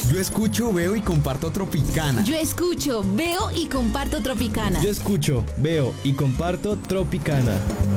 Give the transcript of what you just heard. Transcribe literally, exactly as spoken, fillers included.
Yo escucho, veo y comparto Tropicana. Yo escucho, veo y comparto Tropicana. Yo escucho, veo y comparto Tropicana.